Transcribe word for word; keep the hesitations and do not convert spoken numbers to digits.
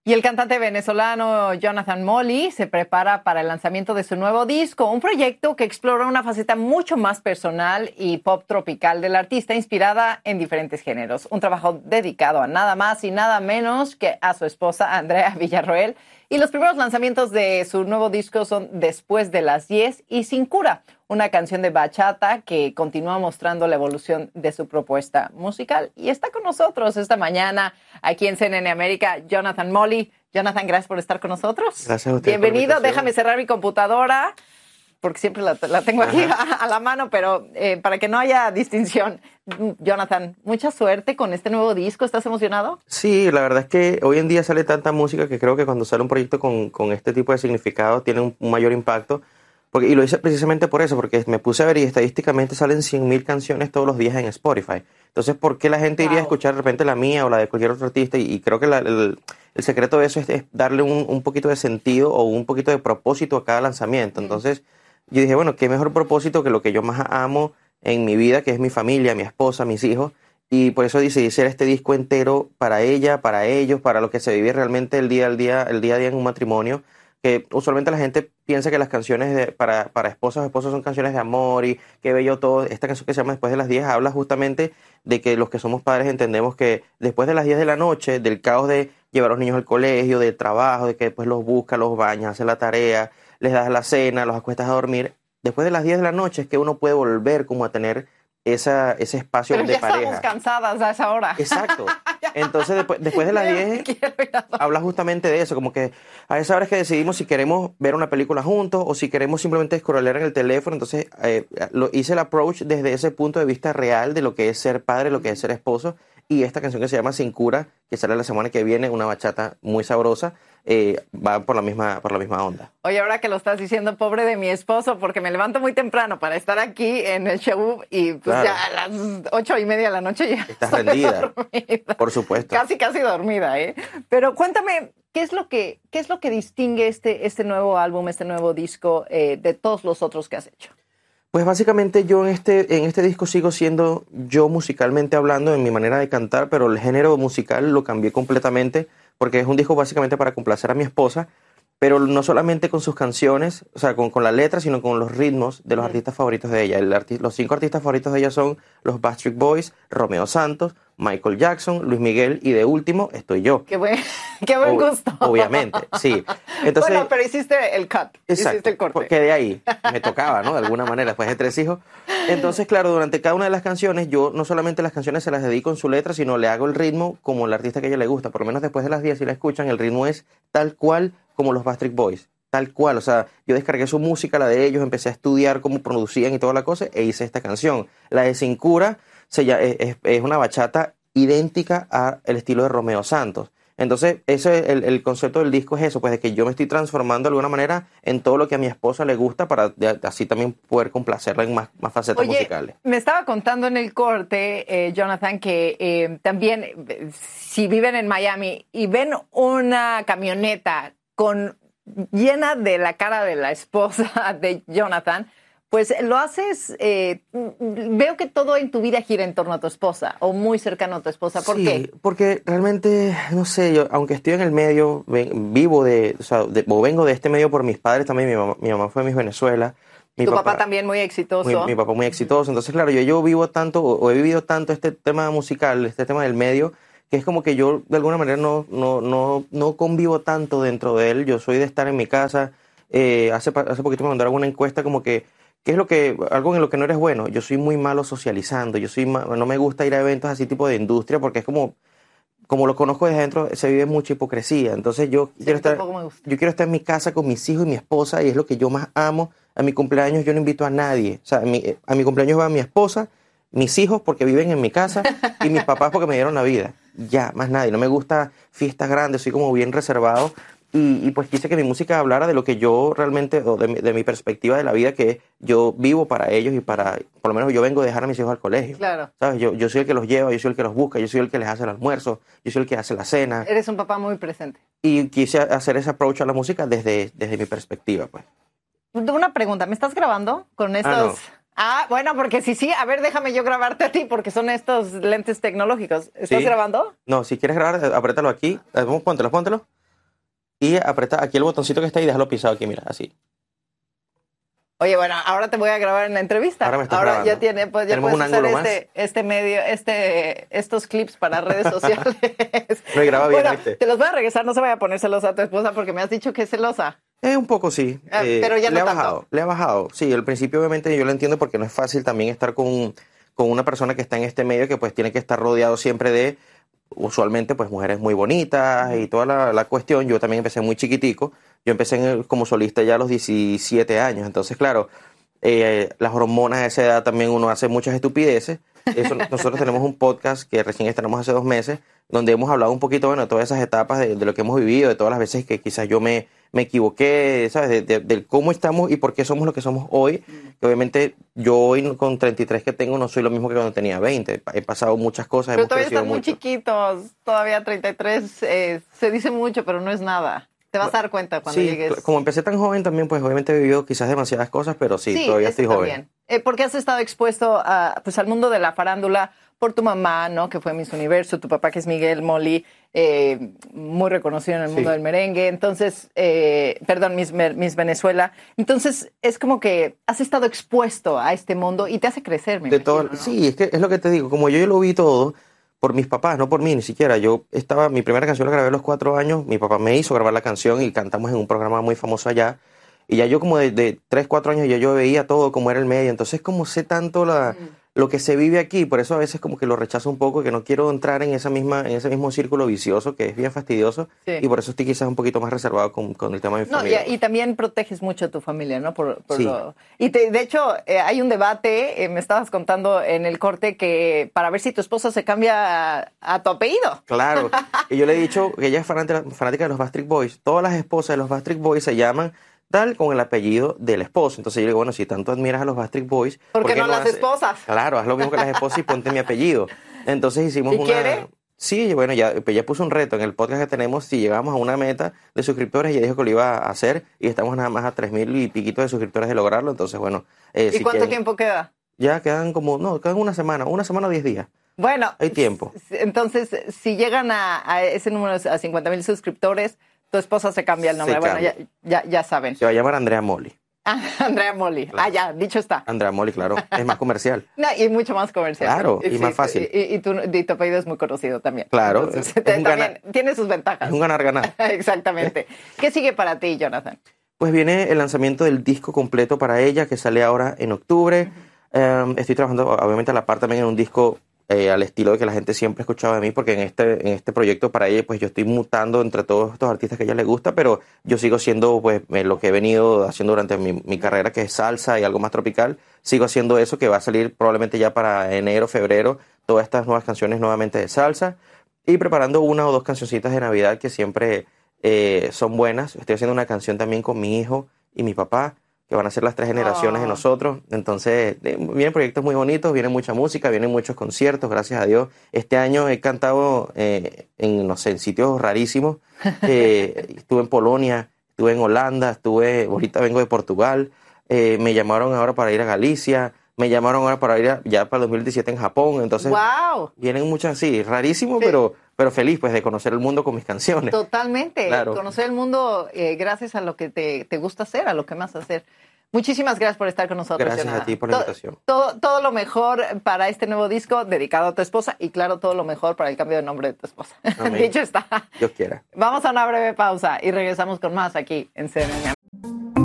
Y el cantante venezolano Jonathan Moly se prepara para el lanzamiento de su nuevo disco, un proyecto que explora una faceta mucho más personal y pop tropical del artista, inspirada en diferentes géneros. Un trabajo dedicado a nada más y nada menos que a su esposa Andrea Villarroel. Y los primeros lanzamientos de su nuevo disco son Después de las diez y Sin Cura, una canción de bachata que continúa mostrando la evolución de su propuesta musical. Y está con nosotros esta mañana aquí en C N N América, Jonathan Moly. Jonathan, gracias por estar con nosotros. Gracias a usted. Bienvenido. Déjame cerrar mi computadora, porque siempre la, la tengo aquí a, a la mano, pero eh, para que no haya distinción. Jonathan, mucha suerte con este nuevo disco. ¿Estás emocionado? Sí, la verdad es que hoy en día sale tanta música que creo que cuando sale un proyecto con, con este tipo de significado tiene un, un mayor impacto. Porque, y lo hice precisamente por eso, porque me puse a ver y estadísticamente salen cien mil canciones todos los días en Spotify. Entonces, ¿por qué la gente wow. iría a escuchar de repente la mía o la de cualquier otro artista? Y, y creo que la, el, el secreto de eso es, es darle un, un poquito de sentido o un poquito de propósito a cada lanzamiento. Entonces, mm. yo dije, bueno, qué mejor propósito que lo que yo más amo en mi vida, que es mi familia, mi esposa, mis hijos. Y por eso decidí hacer este disco entero para ella, para ellos, para lo que se vive realmente el día al día, el día a día en un matrimonio. Que usualmente la gente piensa que las canciones de, para, para esposas o esposos son canciones de amor y qué bello todo. Esta canción que se llama Después de las diez habla justamente de que los que somos padres entendemos que después de las diez de la noche, del caos de llevar a los niños al colegio, del trabajo, de que después los buscas, los bañas, haces la tarea, les das la cena, los acuestas a dormir, después de las diez de la noche es que uno puede volver como a tener esa, ese espacio Pero de ya pareja. Estamos cansadas a esa hora. Exacto. Entonces, después, después de las diez, habla justamente de eso, como que a esa hora es que decidimos si queremos ver una película juntos o si queremos simplemente scrollear en el teléfono. Entonces, eh, lo, hice el approach desde ese punto de vista real de lo que es ser padre, lo que es ser esposo. Y esta canción que se llama Sin Cura, que sale la semana que viene, una bachata muy sabrosa, eh, va por la misma por la misma onda. Oye, ahora que lo estás diciendo, pobre de mi esposo, porque me levanto muy temprano para estar aquí en el show y pues claro. ya a las ocho y media de la noche ya estás rendida. Dormida. Por supuesto. Casi, casi dormida, ¿eh? Pero cuéntame, ¿qué es lo que, qué es lo que distingue este, este nuevo álbum, este nuevo disco eh, de todos los otros que has hecho? Pues básicamente yo en este, en este disco sigo siendo yo musicalmente hablando en mi manera de cantar, pero el género musical lo cambié completamente porque es un disco básicamente para complacer a mi esposa, pero no solamente con sus canciones, o sea, con, con la letra, sino con los ritmos de los artistas favoritos de ella. El arti- los cinco artistas favoritos de ella son los Backstreet Boys, Romeo Santos, Michael Jackson, Luis Miguel y de último estoy yo. Qué buen, qué buen Ob- gusto. Obviamente, sí. Entonces, bueno, pero hiciste el cut, exacto, hiciste el corte. Quedé ahí, me tocaba, ¿no? De alguna manera, después de tres hijos. Entonces, claro, durante cada una de las canciones, yo no solamente las canciones se las dedico en su letra, sino le hago el ritmo como el artista que a ella le gusta. Por lo menos después de las diez, si la escuchan, el ritmo es tal cual como los Backstreet Boys. Tal cual, o sea, yo descargué su música, la de ellos, empecé a estudiar cómo producían y toda la cosa, e hice esta canción. La de Sin Cura se llama, es, es una bachata idéntica al estilo de Romeo Santos. Entonces, ese el, el concepto del disco es eso, pues de que yo me estoy transformando de alguna manera en todo lo que a mi esposa le gusta para de, así también poder complacerla en más, más facetas Oye, musicales. Me estaba contando en el corte, eh, Jonathan, que eh, también eh, si viven en Miami y ven una camioneta con llena de la cara de la esposa de Jonathan, pues lo haces, eh, veo que todo en tu vida gira en torno a tu esposa o muy cercano a tu esposa. ¿Por sí, qué? Porque realmente, no sé, yo, aunque estoy en el medio, ven, vivo de, o sea, de, o vengo de este medio por mis padres también, mi mamá, mi mamá fue Miss Venezuela. Mi tu papá, papá también muy exitoso. Mi, mi papá muy exitoso. Entonces, claro, yo, yo vivo tanto, o, o he vivido tanto este tema musical, este tema del medio, que es como que yo de alguna manera no, no, no, no convivo tanto dentro de él. Yo soy de estar en mi casa. Eh, hace, hace poquito me mandaron una encuesta como que ¿qué es lo que, algo en lo que no eres bueno? Yo soy muy malo socializando, yo soy ma- no me gusta ir a eventos así tipo de industria porque es como, como lo conozco desde adentro, se vive mucha hipocresía. Entonces yo, Sí, quiero estar, me gusta. yo quiero estar en mi casa con mis hijos y mi esposa y es lo que yo más amo. A mi cumpleaños yo no invito a nadie. O sea, a mi, a mi cumpleaños va mi esposa, mis hijos porque viven en mi casa y mis papás porque me dieron la vida. Ya, más nadie. No me gusta fiestas grandes, soy como bien reservado. Y, y pues quise que mi música hablara de lo que yo realmente, o de mi, de mi perspectiva de la vida, que yo vivo para ellos y para, por lo menos yo vengo a dejar a mis hijos al colegio. Claro. ¿Sabes? Yo, yo soy el que los lleva, yo soy el que los busca, yo soy el que les hace el almuerzo, yo soy el que hace la cena. Eres un papá muy presente. Y quise hacer ese approach a la música desde, desde mi perspectiva, pues. Una pregunta, ¿me estás grabando con estos...? Ah, no. Ah, bueno, porque sí, sí, a ver, déjame yo grabarte a ti, porque son estos lentes tecnológicos. ¿Estás ¿Sí? grabando? No, si quieres grabar, apriétalo aquí. Eh, Póntelo, póntelo. y aprieta aquí el botoncito que está ahí y déjalo pisado aquí, mira, así. Oye, bueno, ahora te voy a grabar en la entrevista. Ahora me estás Ahora grabando. ya tiene, pues ya Tenemos puedes un usar ángulo este, este medio, este, estos clips para redes sociales. Me graba bien, Bueno, ¿viste? te los voy a regresar, no se vaya a poner celosa a tu esposa porque me has dicho que es celosa. Eh, un poco sí. Ah, Eh, pero ya no le ha tanto. bajado, le ha bajado. Sí, al principio obviamente yo lo entiendo porque no es fácil también estar con, con una persona que está en este medio que pues tiene que estar rodeado siempre de, usualmente pues mujeres muy bonitas y toda la, la cuestión. Yo también empecé muy chiquitico. Yo empecé en el- como solista ya a los diecisiete años. Entonces, claro, eh, las hormonas a esa edad también uno hace muchas estupideces. Eso, nosotros tenemos un podcast que recién estrenamos hace dos meses, donde hemos hablado un poquito, bueno, de todas esas etapas de, de lo que hemos vivido, de todas las veces que quizás yo me, me equivoqué, ¿sabes? De, de, de cómo estamos y por qué somos lo que somos hoy. Que obviamente yo hoy con treinta y tres que tengo no soy lo mismo que cuando tenía veinte. He pasado muchas cosas, Pero hemos todavía crecido están muy mucho. chiquitos, todavía treinta y tres, eh, se dice mucho, pero no es nada. Te vas a dar cuenta cuando Sí, llegues. cl- como empecé tan joven también, pues obviamente he vivido quizás demasiadas cosas, pero sí, Sí, todavía eso estoy joven. también. Eh, porque has estado expuesto a, pues, al mundo de la farándula por tu mamá, ¿no? Que fue Miss Universo, tu papá que es Miguel Molly, eh, muy reconocido en el mundo Sí. del merengue. Entonces, eh, perdón, Miss, Mer- Miss Venezuela. Entonces, es como que has estado expuesto a este mundo y te hace crecer, me De imagino, todo, ¿no? sí, es que es lo que te digo, como yo lo vi todo por mis papás, no por mí ni siquiera. Yo estaba, mi primera canción la grabé a los cuatro años, mi papá me hizo grabar la canción y cantamos en un programa muy famoso allá. Y ya yo como de, de tres, cuatro años ya yo veía todo como era el medio, entonces como sé tanto la, Mm. lo que se vive aquí, por eso a veces como que lo rechazo un poco, que no quiero entrar en esa misma, en ese mismo círculo vicioso que es bien fastidioso, Sí. y por eso estoy quizás un poquito más reservado con, con el tema de mi No, y, familia. y también proteges mucho a tu familia, ¿no? Por, por Sí. lo- y te- de hecho, eh, hay un debate, eh, me estabas contando en el corte, que para ver si tu esposa se cambia a, a tu apellido. Claro, y yo le he dicho que ella es fanática, fanática de los Backstreet Boys. Todas las esposas de los Backstreet Boys se llaman tal con el apellido del esposo. Entonces yo le digo, bueno, si tanto admiras a los Backstreet Boys, ¿Por qué no las haces- esposas? Claro, haz lo mismo que las esposas y ponte mi apellido. Entonces hicimos ¿Y una... quiere? Sí, bueno, ya, pues ya puso un reto en el podcast que tenemos. Si llegamos a una meta de suscriptores, ella dijo que lo iba a hacer y estamos nada más a tres mil y piquito de suscriptores de lograrlo. Entonces, bueno... eh, ¿Y si cuánto quieren- tiempo queda? Ya quedan como, no, quedan una semana, una semana o diez días. Bueno, Hay tiempo. s- entonces, si llegan a, a ese número, a cincuenta mil suscriptores, tu esposa se cambia el nombre. Se Bueno, ya, cambia. ya, ya saben. Se va a llamar Andrea Molly. Ah, Andrea Molly. Claro. Ah, ya, dicho está. Andrea Molly, claro. Es más comercial. No, y mucho más comercial. Claro, y más fácil. Y, y tu, y tu apellido es muy conocido también. Claro, Entonces, es te- un también gana- tiene sus ventajas. Es un ganar-ganar. Exactamente. ¿Qué sigue para ti, Jonathan? Pues viene el lanzamiento del disco completo para ella, que sale ahora en octubre. Um, estoy trabajando, obviamente, a la par también en un disco eh, al estilo de que la gente siempre escuchaba de mí, porque en este, en este proyecto para ella, pues yo estoy mutando entre todos estos artistas que a ella le gusta, pero yo sigo siendo, pues, eh, lo que he venido haciendo durante mi, mi carrera, que es salsa y algo más tropical. Sigo haciendo eso, que va a salir probablemente ya para enero, febrero, todas estas nuevas canciones nuevamente de salsa, y preparando una o dos cancioncitas de Navidad que siempre eh, son buenas. Estoy haciendo una canción también con mi hijo y mi papá, que van a ser las tres generaciones Oh. de nosotros. Entonces, eh, vienen proyectos muy bonitos, viene mucha música, vienen muchos conciertos, gracias a Dios. Este año he cantado eh, en, no sé, en sitios rarísimos. Eh, estuve en Polonia, estuve en Holanda, estuve, ahorita vengo de Portugal. Eh, me llamaron ahora para ir a Galicia, me llamaron ahora para ir a- ya para el dos mil diecisiete en Japón. Entonces, ¡Wow! vienen muchas, sí, rarísimo, Sí. pero, pero feliz pues de conocer el mundo con mis canciones. Totalmente. Claro. Conocer el mundo eh, gracias a lo que te, te gusta hacer, a lo que más hacer. Muchísimas gracias por estar con nosotros. Gracias Jonathan. a ti por la To- invitación. Todo, todo lo mejor para este nuevo disco dedicado a tu esposa y claro, todo lo mejor para el cambio de nombre de tu esposa. Amén. Dicho está. Dios quiera. Vamos a una breve pausa y regresamos con más aquí en C N N.